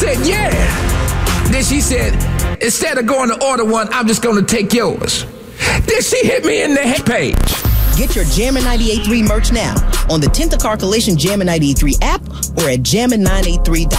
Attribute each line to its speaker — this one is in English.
Speaker 1: said, yeah. Then she said, instead of going to order one, I'm just going to take yours. Then she hit me in the head page.
Speaker 2: Get your Jammin' 98.3 merch now on the 10th of Car Collision Jammin' 98.3 app or at jammin983.com.